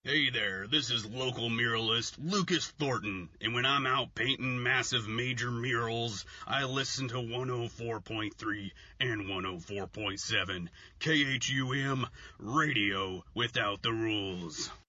Hey there, this is local muralist Lucas Thornton, and when I'm out painting massive major murals, I listen to 104.3 and 104.7 KHUM Radio Without the Rules.